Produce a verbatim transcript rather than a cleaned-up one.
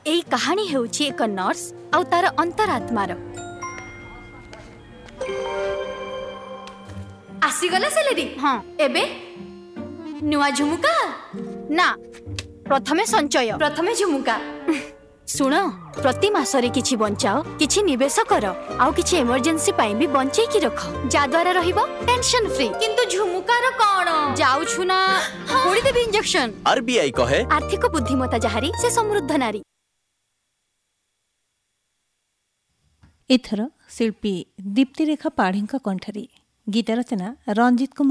एई कहानी हेउची एक नर्स आउ तार अंतरात्मार। आसीगला सेलेरी। हाँ एबे नुआ झुमुका ना प्रथमे संचय प्रथमे झुमुका। सुनो प्रति मासरे किछि बंचाओ किछि निवेश कर आउ किछि इमरजेंसी पाई भी बंचै की रख जा द्वारा रहिबो टेंशन फ्री। किंतु झुमुकार कोन जाउ छु ना होड़ी देबी इंजेक्शन। आरबीआई कहे आर्थिक बुद्धिमत्ता जहारी से समृद्ध नारी। एथर शिल्पी दीप्ति रेखा पाढ़ी कंठरी गीत रचना रंजित कुमार।